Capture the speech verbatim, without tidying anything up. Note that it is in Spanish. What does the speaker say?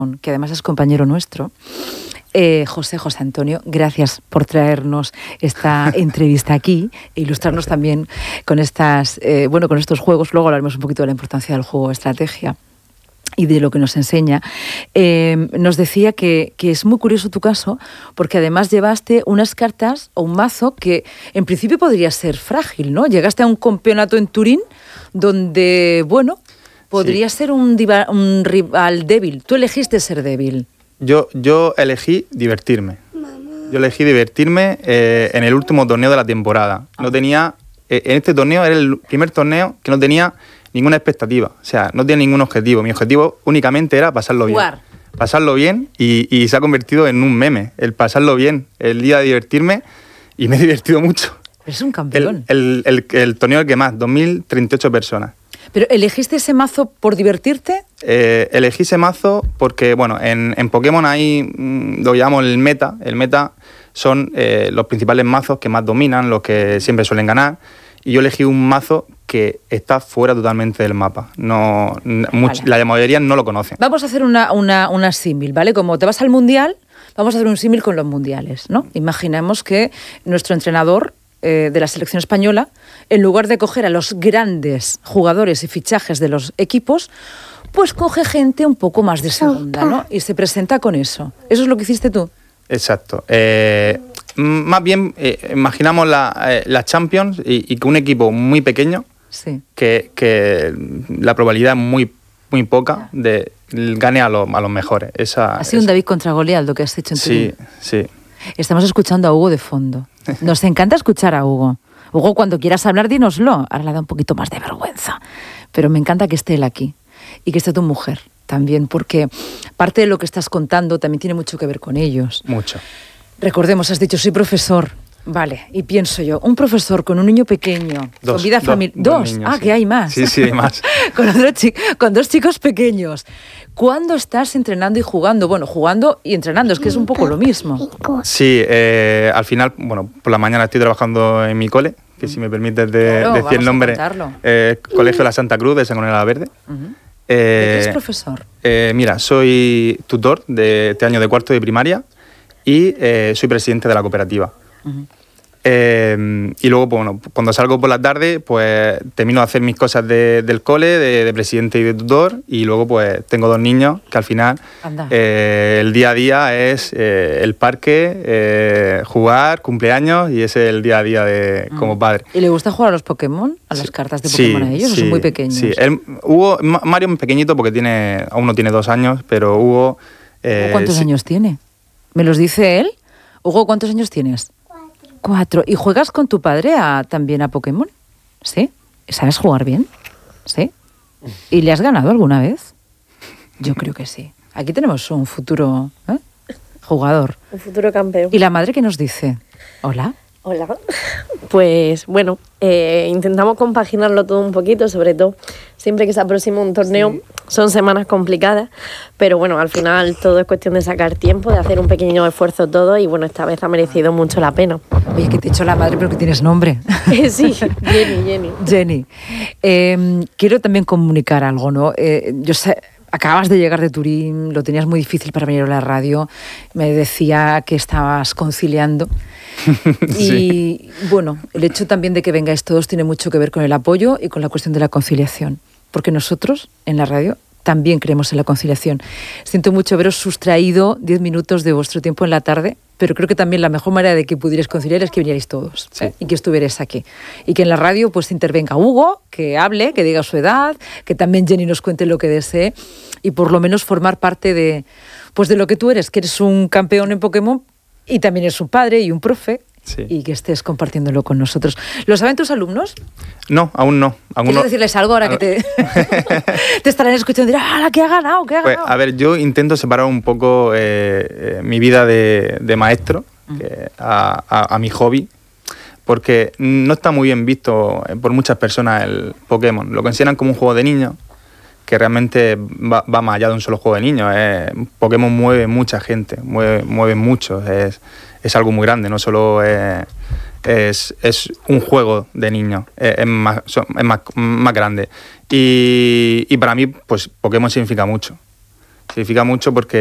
que además es compañero nuestro. Eh, José, José Antonio, gracias por traernos esta entrevista aquí e ilustrarnos también con estas, eh, bueno, con estos juegos. Luego hablaremos un poquito de la importancia del juego de estrategia y de lo que nos enseña. Eh, nos decía que, que es muy curioso tu caso, porque además llevaste unas cartas o un mazo que en principio podría ser frágil, ¿no? Llegaste a un campeonato en Turín donde, bueno, podría sí. ser un, diva, un rival débil. Tú elegiste ser débil. Yo, yo elegí divertirme. Yo elegí divertirme eh, en el último torneo de la temporada. No tenía, eh, en este torneo era el primer torneo que no tenía ninguna expectativa. O sea, no tenía ningún objetivo. Mi objetivo únicamente era pasarlo bien. Jugar. Pasarlo bien y, y se ha convertido en un meme. El pasarlo bien, el día de divertirme, y me he divertido mucho. Es un campeón. El, el, el, el torneo que más, dos mil treinta y ocho personas. ¿Pero elegiste ese mazo por divertirte? Eh, elegí ese mazo porque, bueno, en, en Pokémon ahí mmm, lo llamamos el meta. El meta son eh, los principales mazos que más dominan, los que siempre suelen ganar. Y yo elegí un mazo que está fuera totalmente del mapa. No, much, vale. La mayoría no lo conocen. Vamos a hacer una, una, una símil, ¿vale? Como te vas al Mundial, vamos a hacer un símil con los mundiales, ¿no? Imaginemos que nuestro entrenador de la selección española, en lugar de coger a los grandes jugadores y fichajes de los equipos, pues coge gente un poco más de segunda, ¿no? Y se presenta con eso. ¿Eso es lo que hiciste tú? Exacto. Eh, más bien, eh, imaginamos la, eh, la Champions y, y que un equipo muy pequeño, sí. que, que la probabilidad es muy, muy poca de gane a, lo, a los mejores. Esa, ha sido esa. Un David contra Goliat lo que has hecho en tu Sí, vida. sí. Estamos escuchando a Hugo de fondo. Nos encanta escuchar a Hugo. Hugo, cuando quieras hablar, dínoslo. Ahora le da un poquito más de vergüenza. Pero me encanta que esté él aquí. Y que esté tu mujer también, porque parte de lo que estás contando también tiene mucho que ver con ellos. Mucho. Recordemos, has dicho, soy profesor. Vale, y pienso yo, un profesor con un niño pequeño, dos, con vida familiar... Dos, dos. dos niños, ah, sí. que hay más. Sí, sí, hay más. con, otro chico, con dos chicos pequeños. ¿Cuándo estás entrenando y jugando? Bueno, jugando y entrenando, es que es un poco lo mismo. Sí, eh, al final, bueno, por la mañana estoy trabajando en mi cole, que si me permites de, claro, decir el nombre, eh, Colegio de la Santa Cruz de Sangonera Verde. Uh-huh. eh, ¿De qué eres profesor? Eh, mira, soy tutor de este año de cuarto de primaria y eh, soy presidente de la cooperativa. Uh-huh. Eh, y luego, pues, bueno, cuando salgo por la tarde, pues termino de hacer mis cosas de, del cole, de, de presidente y de tutor, y luego pues tengo dos niños que al final eh, el día a día es eh, el parque, eh, jugar, cumpleaños, y ese es el día a día de mm. como padre. ¿Y le gusta jugar a los Pokémon, a las sí, cartas de Pokémon sí, a ellos? Sí, ¿O son muy pequeños? Sí, él, Hugo, Mario es pequeñito porque tiene, aún no tiene dos años, pero Hugo... Eh, ¿Cuántos sí. años tiene? ¿Me los dice él? Hugo, ¿cuántos años tienes? Cuatro. ¿Y juegas con tu padre a, también a Pokémon? ¿Sí? ¿Sabes jugar bien? ¿Sí? ¿Y le has ganado alguna vez? Yo creo que sí. Aquí tenemos un futuro ¿eh? jugador. Un futuro campeón. ¿Y la madre qué nos dice? ¿Hola? Hola. Pues bueno, eh, intentamos compaginarlo todo un poquito, sobre todo siempre que se aproxima un torneo, sí. Son semanas complicadas, pero bueno, al final todo es cuestión de sacar tiempo, de hacer un pequeño esfuerzo todo, y bueno, esta vez ha merecido mucho la pena. Oye, que te he hecho la madre, pero que tienes nombre. Sí, Jenny, Jenny. Jenny. Eh, quiero también comunicar algo, ¿no? Eh, yo sé... Acabas de llegar de Turín, lo tenías muy difícil para venir a la radio, me decía que estabas conciliando. Y sí. Bueno, el hecho también de que vengáis todos tiene mucho que ver con el apoyo y con la cuestión de la conciliación, porque nosotros en la radio también creemos en la conciliación. Siento mucho haberos sustraído diez minutos de vuestro tiempo en la tarde, pero creo que también la mejor manera de que pudierais conciliar es que vinierais todos, sí. ¿eh? Y que estuvierais aquí. Y que en la radio pues intervenga Hugo, que hable, que diga su edad, que también Jenny nos cuente lo que desee, y por lo menos formar parte de, pues de lo que tú eres, que eres un campeón en Pokémon y también eres un padre y un profe. Sí. Y que estés compartiéndolo con nosotros. ¿Lo saben tus alumnos? No, aún no. Aún ¿Quieres no. decirles algo ahora que te, te estarán escuchando y dirán, ¡ah, la que ha ganado, que ha pues, ganado! A ver, yo intento separar un poco eh, eh, mi vida de, de maestro uh-huh. que a, a, a mi hobby, porque no está muy bien visto por muchas personas el Pokémon. Lo consideran como un juego de niños, que realmente va, va más allá de un solo juego de niños. Eh, Pokémon mueve mucha gente, mueve, mueve mucho, es... es algo muy grande, no solo es, es, es un juego de niños, es, es, más, es más, más grande. Y, y para mí, pues Pokémon significa mucho. significa mucho porque